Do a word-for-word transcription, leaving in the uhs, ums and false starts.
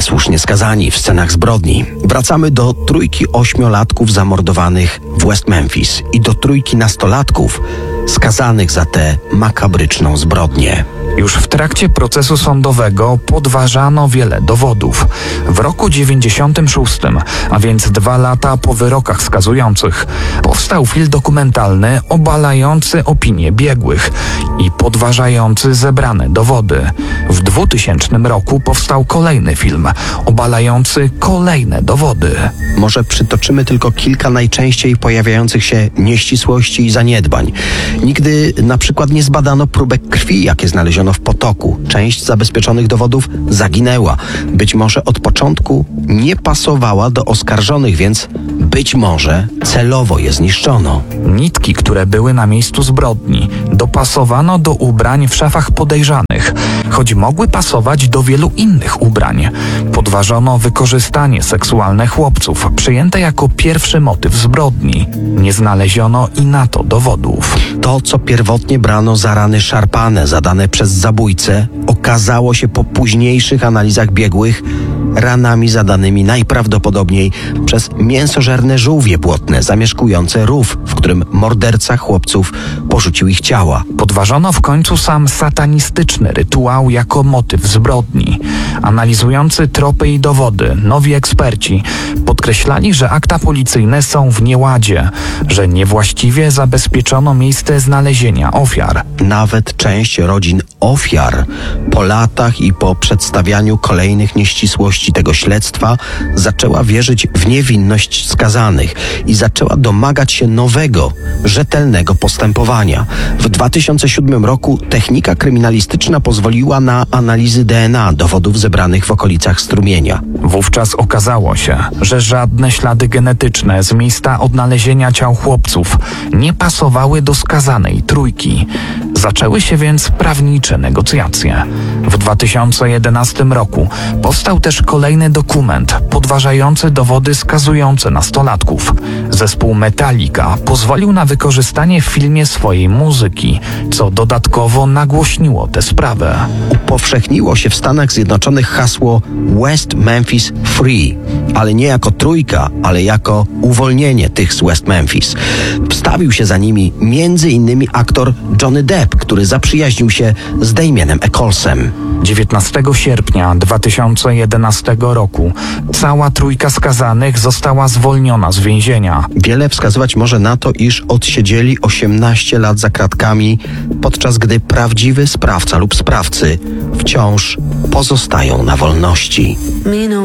niesłusznie skazani w scenach zbrodni. Wracamy do trójki ośmiolatków zamordowanych w West Memphis i do trójki nastolatków skazanych za tę makabryczną zbrodnię. Już w trakcie procesu sądowego podważano wiele dowodów. W roku dziewięćdziesiątym szóstym, a więc dwa lata po wyrokach skazujących, powstał film dokumentalny obalający opinie biegłych i podważający zebrane dowody. W dwutysięcznym roku powstał kolejny film obalający kolejne dowody. Może przytoczymy tylko kilka najczęściej pojawiających się nieścisłości i zaniedbań. Nigdy na przykład nie zbadano próbek krwi, jakie znaleziono w potoku. Część zabezpieczonych dowodów zaginęła. Być może od początku nie pasowała do oskarżonych, więc być może celowo je zniszczono. Nitki, które były na miejscu zbrodni, dopasowano do ubrań w szafach podejrzanych, choć mogły pasować do wielu innych ubrań. Podważono wykorzystanie seksualne chłopców, przyjęte jako pierwszy motyw zbrodni. Nie znaleziono i na to dowodów. To, co pierwotnie brano za rany szarpane zadane przez zabójcę, okazało się po późniejszych analizach biegłych ranami zadanymi najprawdopodobniej przez mięsożerne żółwie błotne zamieszkujące rów, w którym morderca chłopców porzucił ich ciała. Podważono w końcu sam satanistyczny rytuał jako motyw zbrodni. Analizujący tropy i dowody, nowi eksperci podkreślali, że akta policyjne są w nieładzie, że niewłaściwie zabezpieczono miejsce znalezienia ofiar. Nawet część rodzin ofiar po latach i po przedstawianiu kolejnych nieścisłości tego śledztwa zaczęła wierzyć w niewinność skazanych i zaczęła domagać się nowego, rzetelnego postępowania. W dwa tysiące siódmym roku technika kryminalistyczna pozwoliła na analizy D N A dowodów zebranych w okolicach strumienia. Wówczas okazało się, że żadne ślady genetyczne z miejsca odnalezienia ciał chłopców nie pasowały do skazanej trójki. Zaczęły się więc prawnicze negocjacje. W dwa tysiące jedenastym roku powstał też kolejny dokument podważający dowody skazujące nastolatków. Zespół Metallica pozwolił na wykorzystanie w filmie swojej muzyki, co dodatkowo nagłośniło tę sprawę. Upowszechniło się w Stanach Zjednoczonych hasło West Memphis Free, ale nie jako trójka, ale jako uwolnienie tych z West Memphis. Wstawił się za nimi między innymi aktor Johnny Depp, który zaprzyjaźnił się z Damienem Ecclesem. dziewiętnastego sierpnia dwa tysiące jedenastego roku cała trójka skazanych została zwolniona z więzienia. Wiele wskazywać może na to, iż odsiedzieli osiemnaście lat za kratkami, podczas gdy prawdziwy sprawca lub sprawcy wciąż pozostają na wolności.